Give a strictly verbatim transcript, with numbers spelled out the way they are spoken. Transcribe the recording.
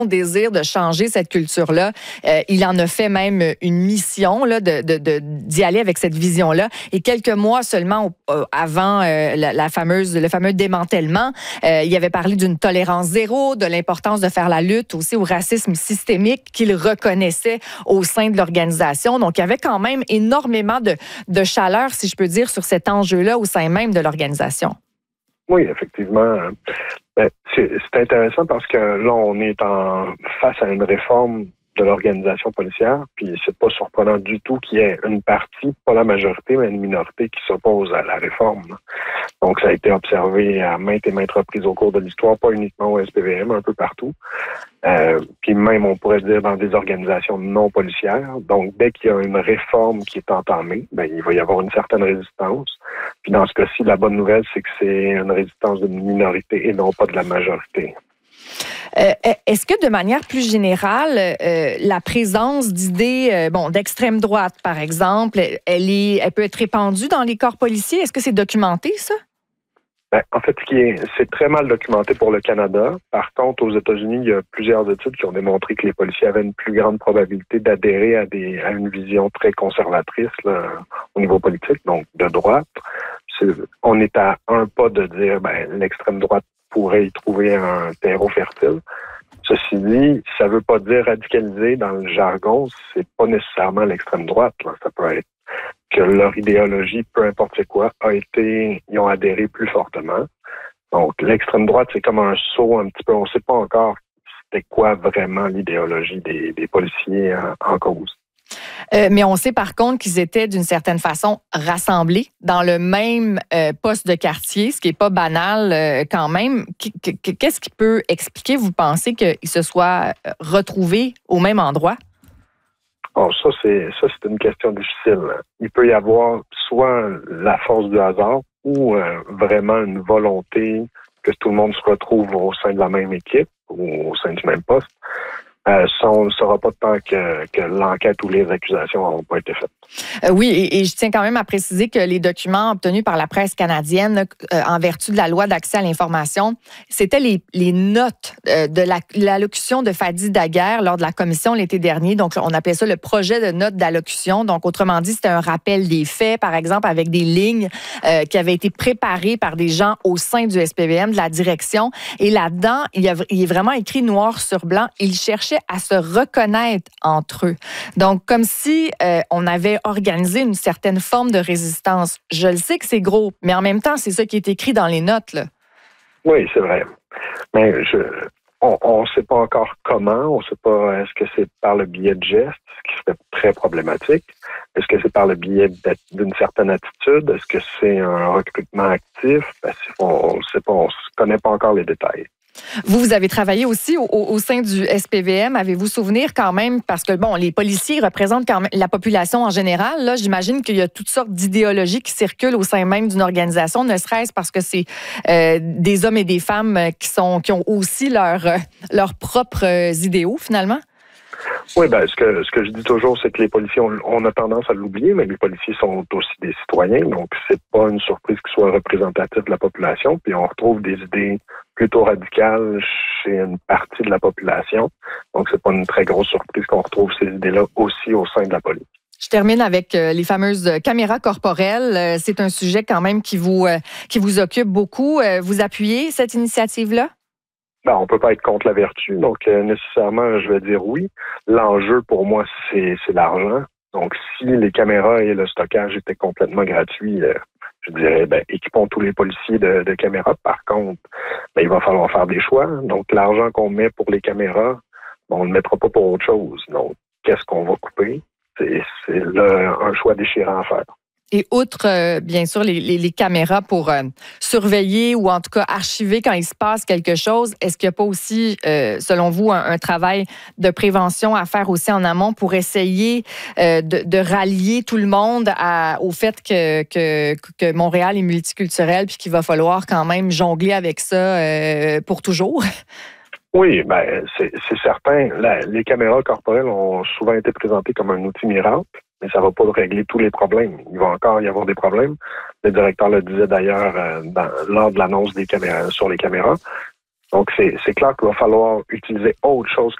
désir de changer cette culture-là. Euh, il en a fait même une mission là, de, de, de, d'y aller avec cette vision-là. Et quelques mois seulement au, avant euh, la, la fameuse, le fameux démantèlement, euh, il avait parlé d'une tolérance zéro, de l'importance de faire la lutte aussi au racisme systémique qu'il reconnaissait au sein de l'organisation. Donc, il y avait quand même énormément de, de chaleur, si je peux dire, sur cet enjeu-là au sein même de l'organisation. Oui, effectivement. Ben, c'est, c'est intéressant parce que là, on est en face à une réforme de l'organisation policière, puis c'est pas surprenant du tout qu'il y ait une partie, pas la majorité, mais une minorité qui s'oppose à la réforme. Donc, ça a été observé à maintes et maintes reprises au cours de l'histoire, pas uniquement au S P V M, un peu partout. Euh, puis même, on pourrait dire, dans des organisations non policières. Donc, dès qu'il y a une réforme qui est entamée, ben, il va y avoir une certaine résistance. Puis dans ce cas-ci, la bonne nouvelle, c'est que c'est une résistance d'une minorité et non pas de la majorité. Euh, est-ce que de manière plus générale, euh, la présence d'idées euh, bon, d'extrême droite, par exemple, elle, est, elle peut être répandue dans les corps policiers? Est-ce que c'est documenté, ça? Ben, en fait, ce qui est, c'est très mal documenté pour le Canada. Par contre, aux États-Unis, il y a plusieurs études qui ont démontré que les policiers avaient une plus grande probabilité d'adhérer à, des, à une vision très conservatrice là, au niveau politique, donc de droite. C'est, on est à un pas de dire ben, l'extrême droite pourrait y trouver un terreau fertile. Ceci dit, ça veut pas dire radicaliser dans le jargon, c'est pas nécessairement l'extrême droite. Là. Ça peut être que leur idéologie, peu importe c'est quoi, a été, ils ont adhéré plus fortement. Donc, l'extrême droite, c'est comme un saut un petit peu. On sait pas encore c'était quoi vraiment l'idéologie des, des policiers en, en cause. Euh, mais on sait par contre qu'ils étaient d'une certaine façon rassemblés dans le même euh, poste de quartier, ce qui n'est pas banal euh, quand même. Qu'est-ce qui peut expliquer, vous pensez, qu'ils se soient retrouvés au même endroit? Oh, ça, c'est ça, c'est une question difficile. Il peut y avoir soit la force du hasard ou euh, vraiment une volonté que tout le monde se retrouve au sein de la même équipe ou au sein du même poste. Euh, ça, on ne saura pas tant que, que l'enquête ou les accusations n'ont pas été faites. Euh, oui, et, et je tiens quand même à préciser que les documents obtenus par la presse canadienne euh, en vertu de la loi d'accès à l'information, c'était les, les notes euh, de la, l'allocution de Fadi Daguerre lors de la commission l'été dernier. Donc, on appelait ça le projet de notes d'allocution. Donc, autrement dit, c'était un rappel des faits, par exemple, avec des lignes euh, qui avaient été préparées par des gens au sein du S P V M, de la direction. Et là-dedans, il, y a, il est vraiment écrit noir sur blanc. Il cherchait à se reconnaître entre eux. Donc, comme si euh, on avait organisé une certaine forme de résistance. Je le sais que c'est gros, mais en même temps, c'est ça qui est écrit dans les notes, là. Oui, c'est vrai. Mais je, on ne sait pas encore comment. On ne sait pas, est-ce que c'est par le biais de gestes, ce qui serait très problématique? Est-ce que c'est par le biais d'une certaine attitude? Est-ce que c'est un recrutement actif? Parce qu'on ne sait pas, on ne connaît pas encore les détails. Vous, vous avez travaillé aussi au, au sein du S P V M. Avez-vous souvenir quand même, parce que, bon, les policiers représentent quand même la population en général. Là, j'imagine qu'il y a toutes sortes d'idéologies qui circulent au sein même d'une organisation, ne serait-ce parce que c'est euh, des hommes et des femmes qui, sont, qui ont aussi leur, euh, leurs propres idéaux, finalement? Oui, ben ce que ce que je dis toujours, c'est que les policiers, on, on a tendance à l'oublier, mais les policiers sont aussi des citoyens, donc c'est pas une surprise qu'ils soient représentatifs de la population. Puis on retrouve des idées plutôt radicales chez une partie de la population, donc c'est pas une très grosse surprise qu'on retrouve ces idées-là aussi au sein de la police. Je termine avec euh, les fameuses caméras corporelles. Euh, c'est un sujet quand même qui vous euh, qui vous occupe beaucoup. Euh, vous appuyez cette initiative-là? Ben, on peut pas être contre la vertu, donc euh, nécessairement, je vais dire oui. L'enjeu pour moi, c'est, c'est l'argent. Donc, si les caméras et le stockage étaient complètement gratuits, euh, je dirais, ben, équipons tous les policiers de, de caméras. Par contre, ben, il va falloir faire des choix. Donc, l'argent qu'on met pour les caméras, ben, on ne le mettra pas pour autre chose. Donc, qu'est-ce qu'on va couper? C'est, c'est là un choix déchirant à faire. Et outre, euh, bien sûr, les, les, les caméras pour euh, surveiller ou en tout cas archiver quand il se passe quelque chose, est-ce qu'il n'y a pas aussi, euh, selon vous, un, un travail de prévention à faire aussi en amont pour essayer euh, de, de rallier tout le monde à, au fait que, que, que Montréal est multiculturel puis qu'il va falloir quand même jongler avec ça euh, pour toujours? Oui, ben c'est, c'est certain. La, les caméras corporelles ont souvent été présentées comme un outil miracle, mais ça ne va pas régler tous les problèmes. Il va encore y avoir des problèmes. Le directeur le disait d'ailleurs euh, dans, lors de l'annonce des caméras sur les caméras. Donc, c'est, c'est clair qu'il va falloir utiliser autre chose